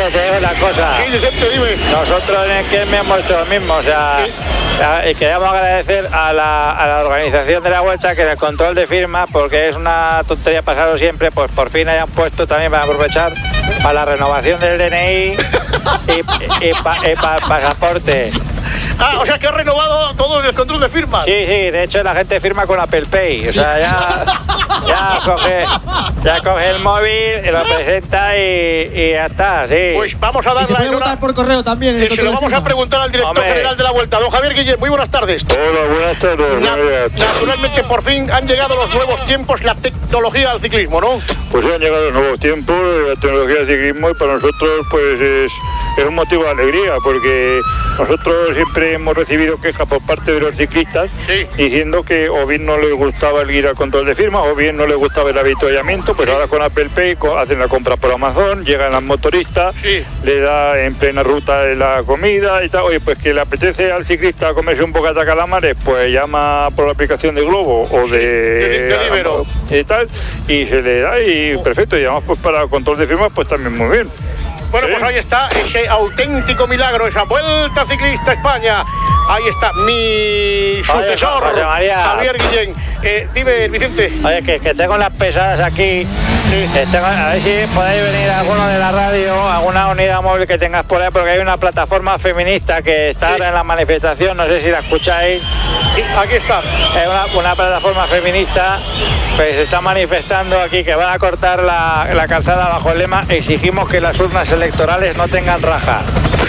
Vicente, te digo una cosa. Sí, Vicente, dime. Nosotros en el que hemos hecho lo mismo, o sea, y queremos agradecer a la organización de la Vuelta que en el control de firmas, porque es una tontería pasarlo siempre, pues por fin hayan puesto también para aprovechar para la renovación del DNI y para el pasaporte. O sea que ha renovado todo el control de firmas. Sí, de hecho la gente firma con Apple Pay, o sea, ya coge el móvil y lo presenta y ya está, sí. Pues vamos a dar y se puede votar por correo también. Se lo vamos a preguntar al director general de la Vuelta, don Javier Guillén. Muy buenas tardes. Hola, buenas tardes. Naturalmente, por fin han llegado los nuevos tiempos, la tecnología al ciclismo, ¿no? Pues han llegado los nuevos tiempos, la tecnología del ciclismo, y para nosotros pues es un motivo de alegría, porque nosotros siempre hemos recibido quejas por parte de los ciclistas diciendo que o bien no les gustaba el ir al control de firmas o bien no les gustaba el avituallamiento. Pues ahora con Apple Pay hacen la compra por Amazon, llegan las motoristas, le da en plena ruta la comida y tal. Oye, pues que le apetece al ciclista comerse un bocata de calamares, pues llama por la aplicación de Globo o de Libero y tal, y se le da y perfecto. Y además pues para el control de firmas pues también muy bien. Bueno, pues ahí está ese auténtico milagro, esa Vuelta Ciclista España. Ahí está mi sucesor, José María. Javier Guillén. Dime, Vicente. Oye, que tengo las pesadas aquí. A ver si podéis venir alguno de la radio, alguna unidad móvil que tengas por ahí, porque hay una plataforma feminista que está ahora en la manifestación, no sé si la escucháis. Sí, aquí está. Es una plataforma feminista que se está manifestando aquí, que van a cortar la calzada bajo el lema "Exigimos que las urnas electorales no tengan raja".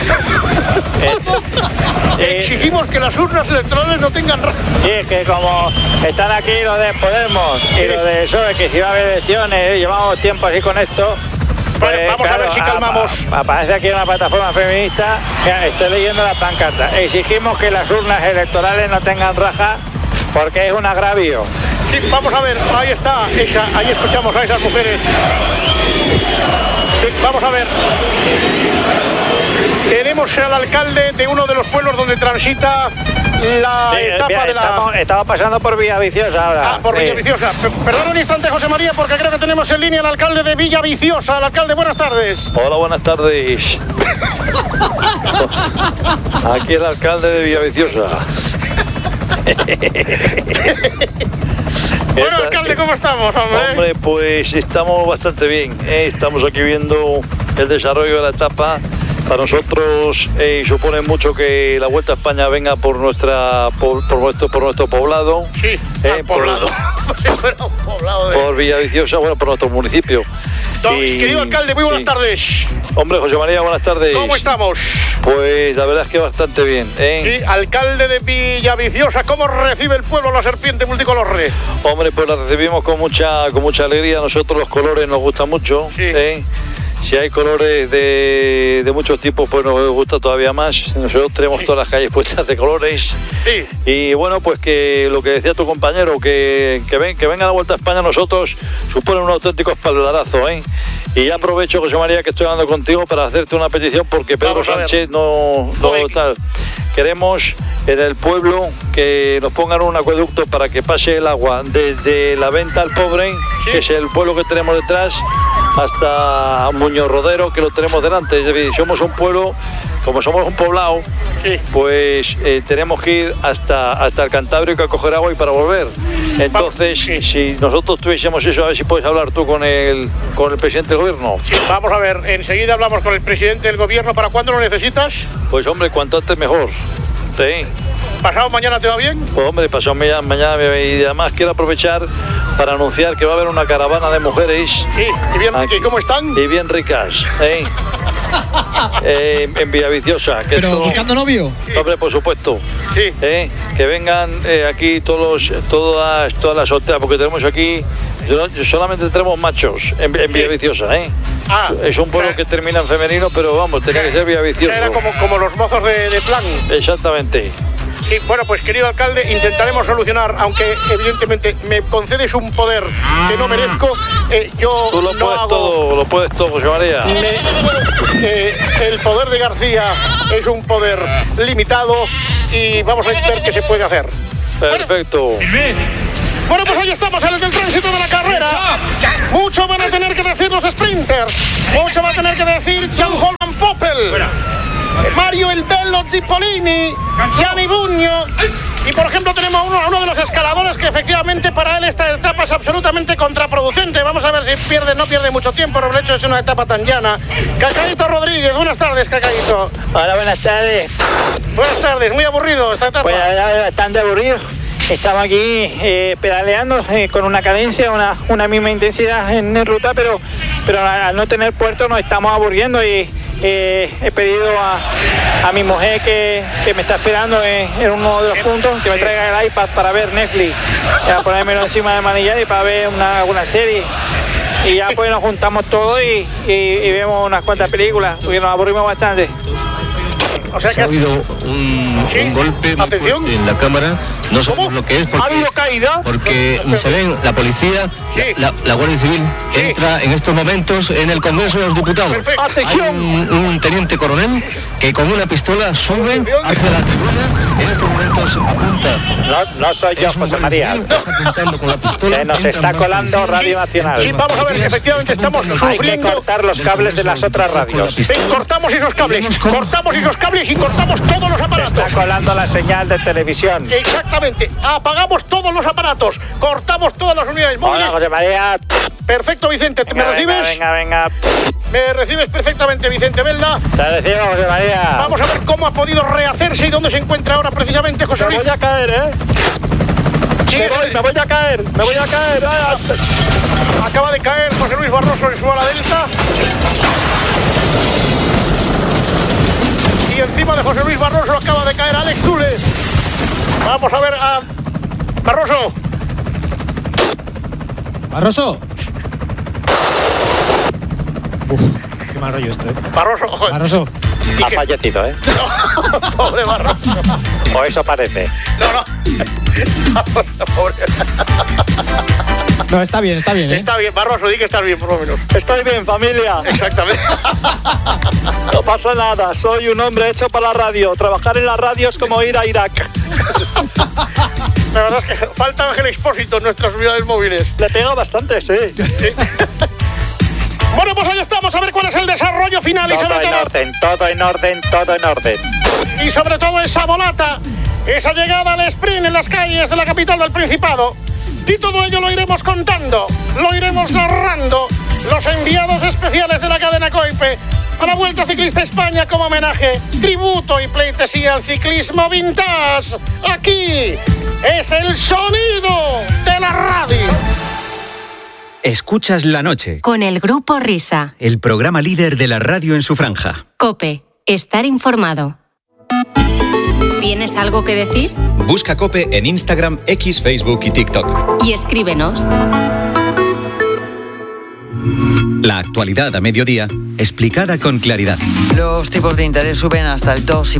Exigimos que las urnas electorales no tengan raja. Sí, que como están aquí los de Podemos y los de PSOE, que si va a haber elecciones, llevamos tiempo así con esto. Vale, vamos a ver si calmamos. Aparece aquí una plataforma feminista. Estoy leyendo la pancarta. Exigimos que las urnas electorales no tengan raja porque es un agravio. Sí, vamos a ver, ahí está, ahí escuchamos a esas mujeres. Sí, vamos a ver. Tenemos al alcalde de uno de los pueblos donde transita la etapa de la... Estamos pasando por Villaviciosa ahora. Por Villaviciosa. Perdón un instante, José María, porque creo que tenemos en línea al alcalde de Villaviciosa. El alcalde, buenas tardes. Hola, buenas tardes. Aquí el alcalde de Villaviciosa. Bueno, alcalde, ¿cómo estamos, hombre? Hombre, pues estamos bastante bien. Estamos aquí viendo el desarrollo de la etapa. Para nosotros supone mucho que la Vuelta a España venga por nuestro poblado. Sí, poblado. Por Villaviciosa, bueno, por nuestro municipio. Querido alcalde, muy buenas tardes. Hombre, José María, buenas tardes. ¿Cómo estamos? Pues la verdad es que bastante bien. Sí, alcalde de Villaviciosa, ¿cómo recibe el pueblo la serpiente multicolor? Hombre, pues la recibimos con mucha alegría. A nosotros los colores nos gustan mucho. Sí. Si hay colores de muchos tipos, pues nos gusta todavía más. Nosotros tenemos todas las calles puestas de colores. Sí. Y bueno, pues que lo que decía tu compañero, que venga la Vuelta a España a nosotros supone un auténtico espaldarazo, Y ya aprovecho, José María, que estoy hablando contigo para hacerte una petición, porque Pedro Sánchez no tal. Queremos en el pueblo que nos pongan un acueducto para que pase el agua desde la Venta al Pobre, que es el pueblo que tenemos detrás, hasta Muñoz Rodero, que lo tenemos delante. Es decir, somos un pueblo, como somos un poblado, pues tenemos que ir hasta el Cantábrico a coger agua y para volver. Entonces, si nosotros tuviésemos eso, a ver si puedes hablar tú con el presidente del gobierno. Sí, vamos a ver, enseguida hablamos con el presidente del gobierno. ¿Para cuándo lo necesitas? Pues hombre, cuanto antes mejor. Sí. ¿Pasado mañana te va bien? Pues hombre, pasado mañana, y además quiero aprovechar para anunciar que va a haber una caravana de mujeres. Sí, ¿y cómo están? Y bien ricas, en Villaviciosa. ¿Pero buscando novio? Hombre, por supuesto. Sí. Que vengan aquí todas las solteras, porque tenemos aquí, solamente tenemos machos en Villaviciosa, es un pueblo que termina en femenino, pero vamos, tenía que ser Villaviciosa. Era como los mozos de plan. Exactamente. Sí, bueno, pues querido alcalde, intentaremos solucionar, aunque evidentemente me concedes un poder que no merezco. Yo tú lo puedes todo, lo puedes todo, José María. El poder de García es un poder limitado y vamos a ver qué se puede hacer. Perfecto. Bueno, pues ahí estamos en el del tránsito de la carrera. Mucho van a tener que decir los sprinters. Mucho va a tener que decir Jan Holman Mario El Bello Zipolini, Gianni Bugno. Y por ejemplo tenemos a uno de los escaladores que efectivamente para él esta etapa es absolutamente contraproducente. Vamos a ver si no pierde mucho tiempo, por el hecho de ser una etapa tan llana. Cacaíto Rodríguez, buenas tardes, Cacaíto. Hola, buenas tardes. Buenas tardes, muy aburrido esta etapa. Pues bastante aburrido. Estamos aquí pedaleando con una cadencia, una misma intensidad en ruta, pero al no tener puerto nos estamos aburriendo y he pedido a mi mujer que me está esperando en uno de los puntos que me traiga el iPad para ver Netflix, para ponérmelo encima del manillar y para ver alguna serie. Y ya pues nos juntamos todos y vemos unas cuantas películas, porque nos aburrimos bastante. O sea que ha habido un golpe muy fuerte en la cámara. No sabemos lo que es porque, ¿ha habido caída? Porque se ven la policía, la Guardia Civil entra en estos momentos en el Congreso de los Diputados. Hay un teniente coronel que con una pistola sube hacia la tribuna. En estos momentos apunta. No soy yo, José María. Apuntando con la pistola. Se nos está colando Radio Nacional. Sí, vamos a ver, efectivamente estamos sufriendo. Hay que cortar los cables de las otras radios. Cortamos esos cables y cortamos todos los aparatos. Se está colando la señal de televisión. Exactamente. Apagamos todos los aparatos, cortamos todas las unidades móviles. Hola, José María. Perfecto, Vicente. ¿Me recibes? Venga. Me recibes perfectamente, Vicente Belda. Te recibo, José María. Vamos a ver cómo ha podido rehacerse y dónde se encuentra ahora precisamente José Luis. Me voy a caer, me voy a caer. Acaba de caer José Luis Barroso en su ala delta. Y encima de José Luis Barroso acaba de caer Alex Zule. Vamos a ver a Barroso. Uf, qué mal rollo esto, Barroso. Ha fallecido, No, pobre Barroso. O eso parece. No. Pobre. No, está bien, Está bien, Barroso, di que estás bien, por lo menos. Estoy bien, familia. Exactamente. No pasa nada, soy un hombre hecho para la radio. Trabajar en la radio es como ir a Irak. La verdad es que falta Ángel Expósito en nuestras unidades móviles. Le pega bastante, sí. Bueno, pues ahí estamos, a ver cuál es el desarrollo final. Todo en orden. Y sobre todo esa volata, esa llegada al sprint en las calles de la capital del Principado. Y todo ello lo iremos contando, lo iremos narrando. Los enviados especiales de la cadena COIPE a la Vuelta Ciclista España como homenaje, tributo y pleitesía al ciclismo vintage. Aquí es el sonido de la radio. Escuchas la noche. Con el Grupo Risa. El programa líder de la radio en su franja. COPE. Estar informado. ¿Tienes algo que decir? Busca COPE en Instagram, X, Facebook y TikTok. Y escríbenos. La actualidad a mediodía, explicada con claridad. Los tipos de interés suben hasta el 2,5%.